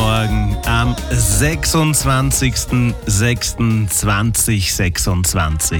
Morgen am 26.06.2026.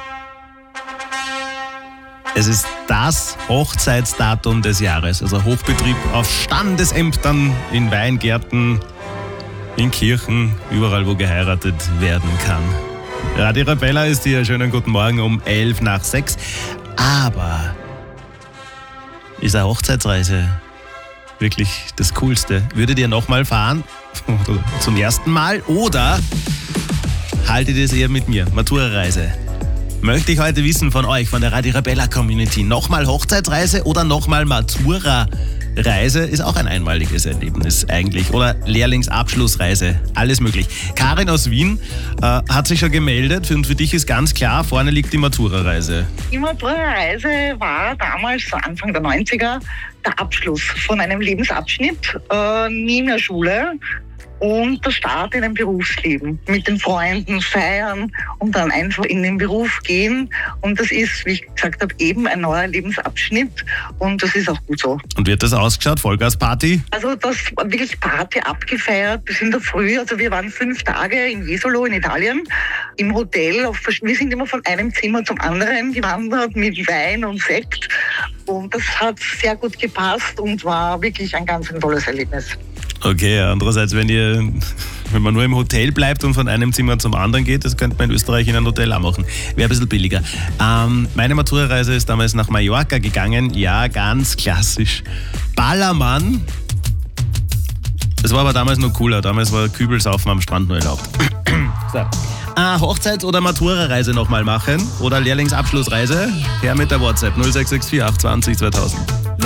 Es ist das Hochzeitsdatum des Jahres, also Hochbetrieb auf Standesämtern, in Weingärten, in Kirchen, überall wo geheiratet werden kann. Radio Arabella ist hier, schönen guten Morgen um 5:11. Aber ist eine Hochzeitsreise wirklich das Coolste? Würdet ihr nochmal fahren? Zum ersten Mal? Oder haltet ihr es eher mit mir? Matura-Reise. Möchte ich heute wissen von euch, von der Radio Arabella Community. Nochmal Hochzeitsreise oder nochmal Matura-Reise? Ist auch ein einmaliges Erlebnis eigentlich. Oder Lehrlingsabschlussreise. Alles möglich. Karin aus Wien hat sich schon gemeldet. Und für dich ist ganz klar, vorne liegt die Matura-Reise. Die Matura-Reise war damals, so Anfang der 90er, der Abschluss von einem Lebensabschnitt neben der Schule. Und der Start in ein Berufsleben. Mit den Freunden feiern und dann einfach in den Beruf gehen. Und das ist, wie ich gesagt habe, eben ein neuer Lebensabschnitt. Und das ist auch gut so. Und wird das ausgeschaut? Vollgasparty? Also das war wirklich Party abgefeiert bis in der Früh. Also wir waren 5 Tage in Jesolo in Italien im Hotel. Wir sind immer von einem Zimmer zum anderen gewandert mit Wein und Sekt. Und das hat sehr gut gepasst und war wirklich ein ganz tolles Erlebnis. Okay, andererseits, wenn man nur im Hotel bleibt und von einem Zimmer zum anderen geht, das könnte man in Österreich in einem Hotel auch machen. Wäre ein bisschen billiger. Meine Matura-Reise ist damals nach Mallorca gegangen. Ja, ganz klassisch. Ballermann. Das war aber damals noch cooler. Damals war Kübelsaufen am Strand nur erlaubt. So. Hochzeits- oder Matura-Reise nochmal machen? Oder Lehrlingsabschlussreise? Her mit der WhatsApp 0664 820 2000.